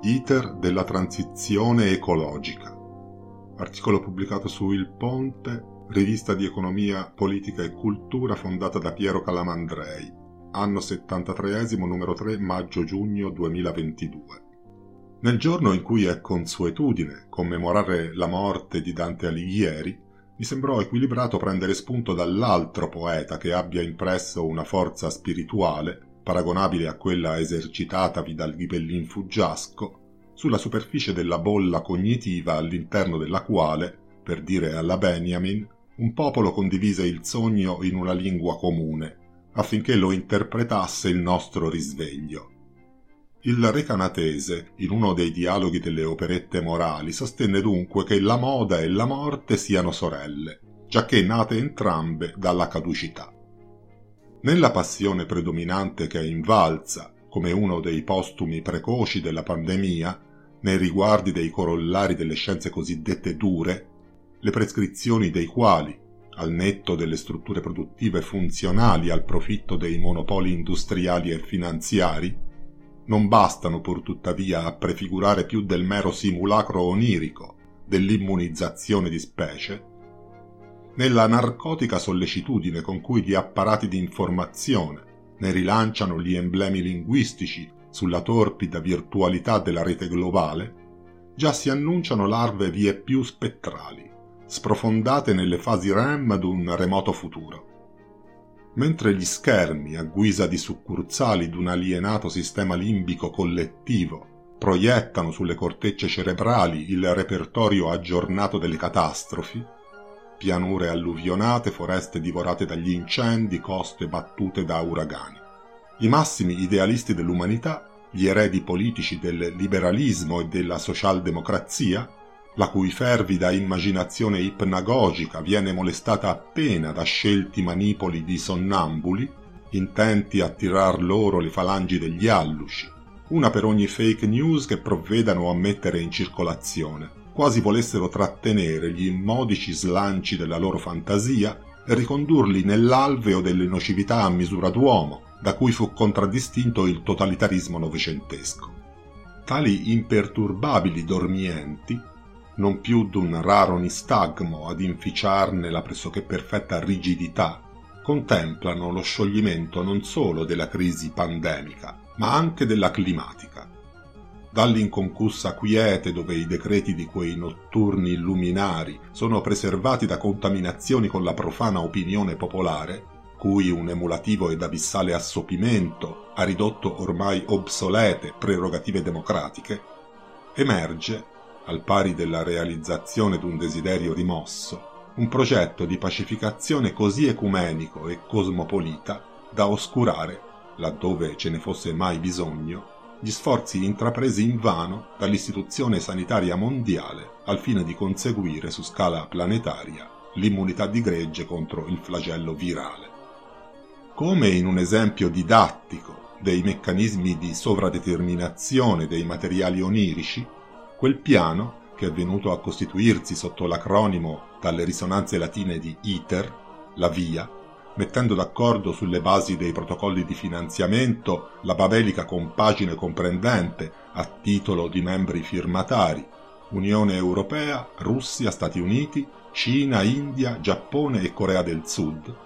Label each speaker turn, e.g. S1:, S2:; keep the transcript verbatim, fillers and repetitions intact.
S1: Iter della transizione ecologica. Articolo pubblicato su Il Ponte, rivista di economia, politica e cultura fondata da Piero Calamandrei, anno settantatreesimo, numero tre, maggio-giugno duemilaventidue. Nel giorno in cui è consuetudine commemorare la morte di Dante Alighieri, mi sembrò equilibrato prendere spunto dall'altro poeta che abbia impresso una forza spirituale paragonabile a quella esercitatavi dal Ghibellin fuggiasco, sulla superficie della bolla cognitiva all'interno della quale, per dire alla Benjamin, un popolo condivise il sogno in una lingua comune, affinché lo interpretasse il nostro risveglio. Il re canatese, in uno dei dialoghi delle operette morali, sostenne dunque che la moda e la morte siano sorelle, giacché nate entrambe dalla caducità. Nella passione predominante che è invalsa, come uno dei postumi precoci della pandemia, nei riguardi dei corollari delle scienze cosiddette dure, le prescrizioni dei quali, al netto delle strutture produttive funzionali al profitto dei monopoli industriali e finanziari, non bastano pur tuttavia a prefigurare più del mero simulacro onirico dell'immunizzazione di specie, nella narcotica sollecitudine con cui gli apparati di informazione ne rilanciano gli emblemi linguistici sulla torpida virtualità della rete globale, già si annunciano larve vie più spettrali, sprofondate nelle fasi R E M d'un remoto futuro. Mentre gli schermi, a guisa di succursali d'un alienato sistema limbico collettivo, proiettano sulle cortecce cerebrali il repertorio aggiornato delle catastrofi, pianure alluvionate, foreste divorate dagli incendi, coste battute da uragani. I massimi idealisti dell'umanità, gli eredi politici del liberalismo e della socialdemocrazia, la cui fervida immaginazione ipnagogica viene molestata appena da scelti manipoli di sonnambuli, intenti a tirar loro le falangi degli alluci, una per ogni fake news che provvedano a mettere in circolazione, quasi volessero trattenere gli immodici slanci della loro fantasia e ricondurli nell'alveo delle nocività a misura d'uomo, da cui fu contraddistinto il totalitarismo novecentesco. Tali imperturbabili dormienti, non più d'un raro nistagmo ad inficiarne la pressoché perfetta rigidità, contemplano lo scioglimento non solo della crisi pandemica, ma anche della climatica. Dall'inconcussa quiete dove i decreti di quei notturni luminari sono preservati da contaminazioni con la profana opinione popolare, cui un emulativo ed abissale assopimento ha ridotto ormai obsolete prerogative democratiche, emerge, al pari della realizzazione d'un desiderio rimosso, un progetto di pacificazione così ecumenico e cosmopolita da oscurare, laddove ce ne fosse mai bisogno, gli sforzi intrapresi invano dall'istituzione sanitaria mondiale al fine di conseguire su scala planetaria l'immunità di gregge contro il flagello virale. Come in un esempio didattico dei meccanismi di sovradeterminazione dei materiali onirici, quel piano, che è venuto a costituirsi sotto l'acronimo dalle risonanze latine di ITER, la via, mettendo d'accordo sulle basi dei protocolli di finanziamento la babelica compagine comprendente, a titolo di membri firmatari, Unione Europea, Russia, Stati Uniti, Cina, India, Giappone e Corea del Sud,